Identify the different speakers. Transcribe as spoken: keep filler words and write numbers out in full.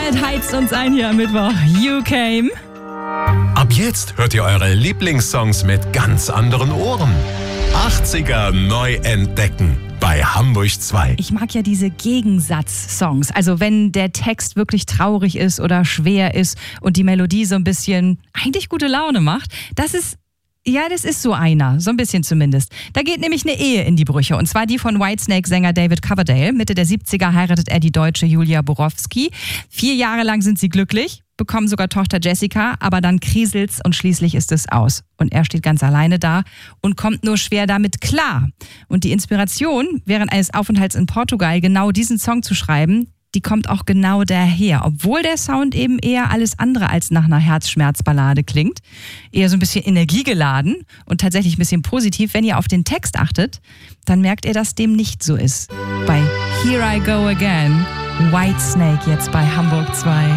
Speaker 1: Band heizt uns ein hier am Mittwoch. You Came.
Speaker 2: Ab jetzt hört ihr eure Lieblingssongs mit ganz anderen Ohren. achtziger neu entdecken bei Hamburg zwei.
Speaker 1: Ich mag ja diese Gegensatz-Songs. Also wenn der Text wirklich traurig ist oder schwer ist und die Melodie so ein bisschen eigentlich gute Laune macht. Das ist Ja, das ist so einer, so ein bisschen zumindest. Da geht nämlich eine Ehe in die Brüche, und zwar die von Whitesnake-Sänger David Coverdale. Mitte der siebziger heiratet er die deutsche Julia Borowski. Vier Jahre lang sind sie glücklich, bekommen sogar Tochter Jessica, aber dann kriselt's und schließlich ist es aus. Und er steht ganz alleine da und kommt nur schwer damit klar. Und die Inspiration, während eines Aufenthalts in Portugal genau diesen Song zu schreiben, die kommt auch genau daher, obwohl der Sound eben eher alles andere als nach einer Herzschmerzballade klingt. Eher so ein bisschen energiegeladen und tatsächlich ein bisschen positiv. Wenn ihr auf den Text achtet, dann merkt ihr, dass dem nicht so ist. Bei Here I Go Again, Whitesnake jetzt bei Hamburg zwei.